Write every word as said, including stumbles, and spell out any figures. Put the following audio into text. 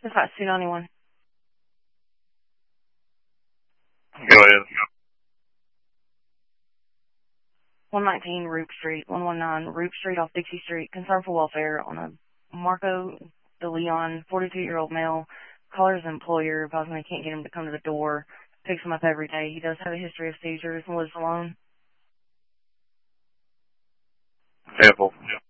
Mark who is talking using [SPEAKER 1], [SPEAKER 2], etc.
[SPEAKER 1] It's not two ninety-one.
[SPEAKER 2] Go ahead.
[SPEAKER 1] one nineteen Roop Street, one nineteen Roop Street off Dixie Street, concern for welfare on a Marco De Leon, forty-two-year-old male. Caller's employer, advising they can't get him to come to the door. Picks him up every day. He does have a history of seizures and lives alone.
[SPEAKER 2] Example.